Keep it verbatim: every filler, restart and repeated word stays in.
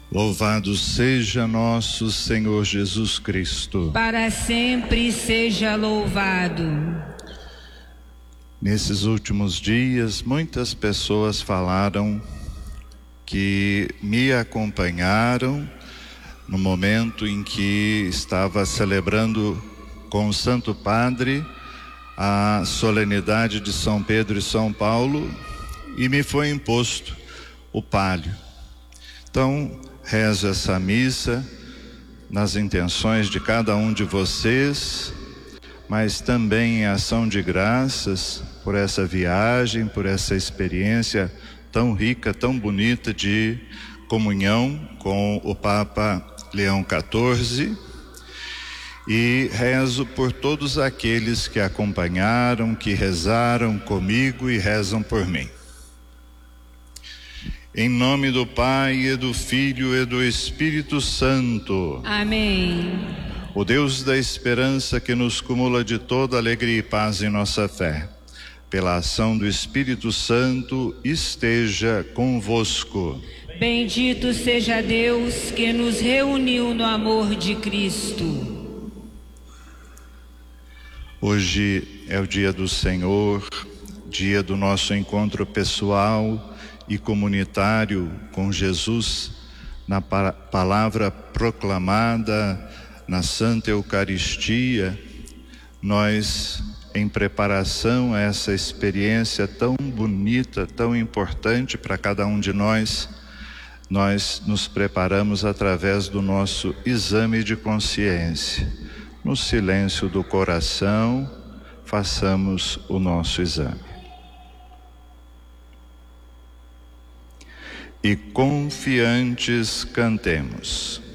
Louvado seja nosso Senhor Jesus Cristo. Para sempre seja louvado. Nesses últimos dias, muitas pessoas falaram que me acompanharam no momento em que estava celebrando com o Santo Padre a solenidade de São Pedro e São Paulo e me foi imposto o palio. Então, rezo essa missa nas intenções de cada um de vocês, mas também em ação de graças por essa viagem, por essa experiência tão rica, tão bonita de comunhão com o Papa Leão quatorze, e rezo por todos aqueles que acompanharam, que rezaram comigo e rezam por mim. Em nome do Pai, e do Filho, e do Espírito Santo. Amém. O Deus da esperança, que nos cumula de toda alegria e paz em nossa fé, pela ação do Espírito Santo, esteja convosco. Bendito seja Deus que nos reuniu no amor de Cristo. Hoje é o dia do Senhor, dia do nosso encontro pessoal e comunitário com Jesus, na palavra proclamada na Santa Eucaristia. Nós, em preparação a essa experiência tão bonita, tão importante para cada um de nós, nós nos preparamos através do nosso exame de consciência. No silêncio do coração, façamos o nosso exame. E confiantes cantemos.